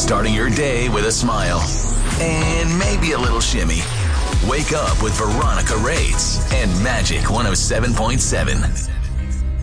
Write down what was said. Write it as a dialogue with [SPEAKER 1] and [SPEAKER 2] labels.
[SPEAKER 1] Starting your day with a smile and maybe a little shimmy. Wake up with Veronica Rades and Magic 107.7.